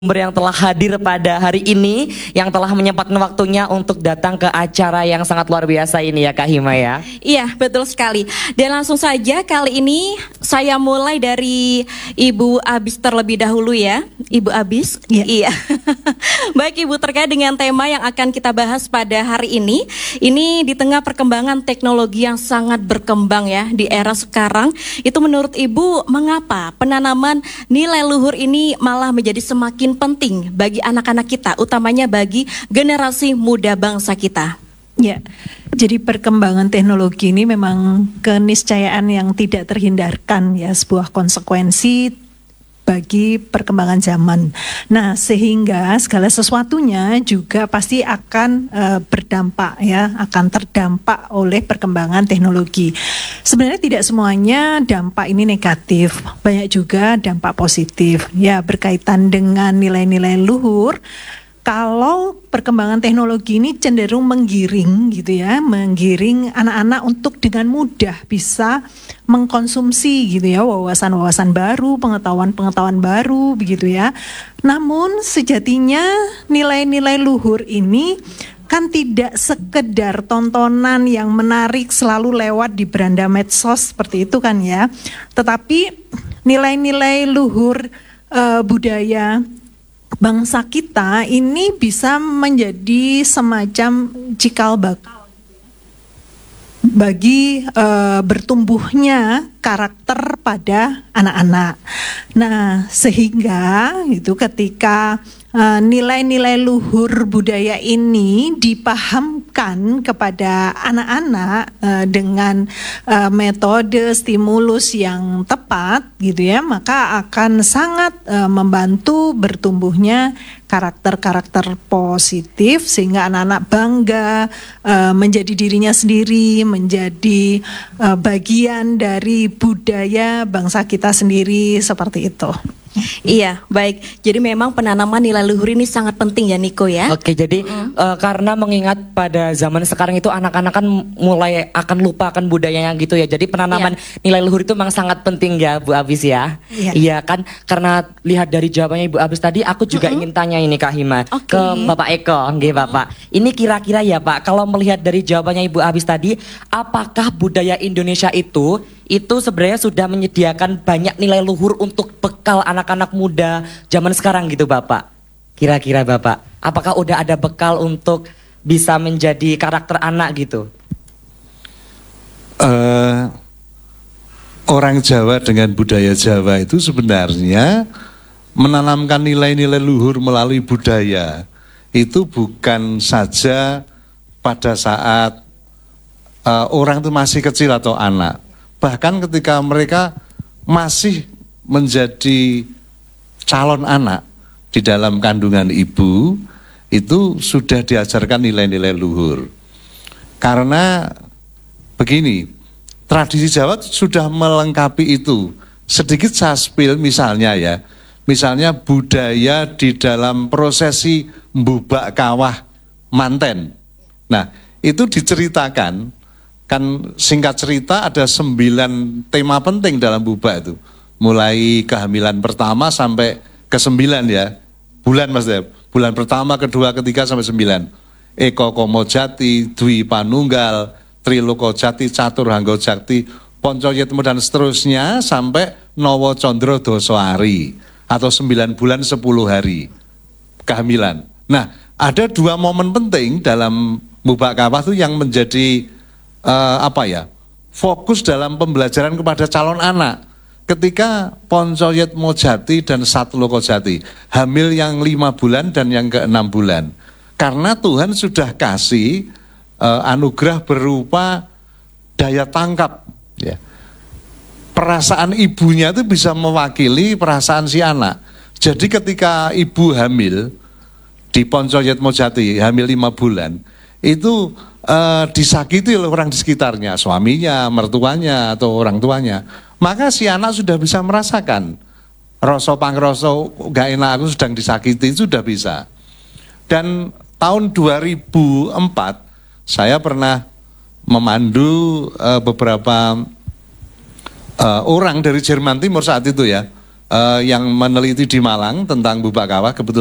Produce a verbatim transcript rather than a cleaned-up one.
yang telah hadir pada hari ini, yang telah menyempatkan waktunya untuk datang ke acara yang sangat luar biasa ini ya Kak Hima ya. Iya betul sekali. Dan langsung saja kali ini saya mulai dari Ibu Abis terlebih dahulu ya. Ibu Abis. Iya. Iya. Baik Ibu, terkait dengan tema yang akan kita bahas pada hari ini. Ini di tengah perkembangan teknologi yang sangat berkembang ya di era sekarang. Itu menurut Ibu mengapa penanaman nilai luhur ini malah menjadi semakin penting bagi anak-anak kita, utamanya bagi generasi muda bangsa kita? Ya, jadi perkembangan teknologi ini memang keniscayaan yang tidak terhindarkan ya, sebuah konsekuensi bagi perkembangan zaman. Nah, sehingga segala sesuatunya juga pasti akan uh, berdampak ya, akan terdampak oleh perkembangan teknologi. Sebenarnya tidak semuanya dampak ini negatif, banyak juga dampak positif. Ya, berkaitan dengan nilai-nilai luhur. Kalau perkembangan teknologi ini cenderung menggiring gitu ya, menggiring anak-anak untuk dengan mudah bisa mengkonsumsi gitu ya, wawasan-wawasan baru, pengetahuan-pengetahuan baru begitu ya. Namun sejatinya nilai-nilai luhur ini kan tidak sekedar tontonan yang menarik selalu lewat di beranda medsos seperti itu kan ya. Tetapi nilai-nilai luhur uh, budaya bangsa kita ini bisa menjadi semacam cikal bakal bagi e, bertumbuhnya karakter pada anak-anak. Nah, sehingga itu ketika e, nilai-nilai luhur budaya ini dipahamkan kepada anak-anak e, dengan e, metode stimulus yang tepat gitu ya, maka akan sangat e, membantu bertumbuhnya karakter-karakter positif sehingga anak-anak bangga e, menjadi dirinya sendiri, menjadi e, bagian dari budaya bangsa kita sendiri seperti itu. Iya, baik. Jadi memang penanaman nilai luhur ini sangat penting ya Niko ya. Oke, jadi mm. uh, karena mengingat pada zaman sekarang itu anak-anak kan mulai akan lupa akan budayanya gitu ya. Jadi penanaman yeah. nilai luhur itu memang sangat penting ya Bu Abis ya. Iya yeah. kan, karena lihat dari jawabannya Ibu Abis tadi, aku juga mm-hmm. ingin tanya ini Kak Hima okay. ke Bapak Eko, nggih Bapak. Ini kira-kira ya Pak, kalau melihat dari jawabannya Ibu Abis tadi, apakah budaya Indonesia itu itu sebenarnya sudah menyediakan banyak nilai luhur untuk bekal anak-anak muda zaman sekarang gitu Bapak? Kira-kira Bapak, apakah udah ada bekal untuk bisa menjadi karakter anak gitu? Uh, orang Jawa dengan budaya Jawa itu sebenarnya menanamkan nilai-nilai luhur melalui budaya itu bukan saja pada saat uh, orang itu masih kecil atau anak. Bahkan ketika mereka masih menjadi calon anak di dalam kandungan ibu, itu sudah diajarkan nilai-nilai luhur. Karena begini, tradisi Jawa sudah melengkapi itu. Sedikit saya spill misalnya ya, misalnya budaya di dalam prosesi mbubak kawah manten. Nah, itu diceritakan. Kan singkat cerita ada sembilan tema penting dalam bubak itu. Mulai kehamilan pertama sampai ke sembilan ya. Bulan mas ya. Bulan pertama, kedua, ketiga sampai sembilan. Eko Komo Jati, Dwi Panunggal, Triloko Jati, Catur Hanggo Jati, Ponco Yetmo dan seterusnya sampai Nowo Condro Dosoari. Atau sembilan bulan sepuluh hari kehamilan. Nah, ada dua momen penting dalam bubak kawah itu yang menjadi Uh, apa ya, fokus dalam pembelajaran kepada calon anak. Ketika Ponco Yetmo Jati dan Satloko Jati hamil yang lima bulan dan yang ke enam bulan, karena Tuhan sudah kasih uh, anugerah berupa daya tangkap ya. Perasaan ibunya itu bisa mewakili perasaan si anak. Jadi ketika ibu hamil di Ponco Yetmo Jati hamil lima bulan, itu Uh, disakiti oleh orang di sekitarnya, suaminya, mertuanya, atau orang tuanya, maka si anak sudah bisa merasakan rasa pangroso gak enak aku sedang disakiti, itu sudah bisa. Dan tahun dua ribu empat saya pernah memandu uh, beberapa uh, orang dari Jerman Timur saat itu ya, uh, yang meneliti di Malang tentang bubak kawah kebetulan